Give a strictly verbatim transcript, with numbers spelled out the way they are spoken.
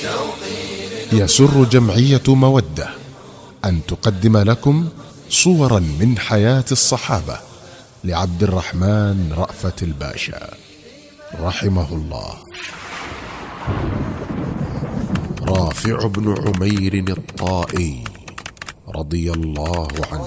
يسر جمعية مودة أن تقدم لكم صورا من حياة الصحابة لعبد الرحمن رأفت الباشا رحمه الله. رافع بن عمير الطائي رضي الله عنه.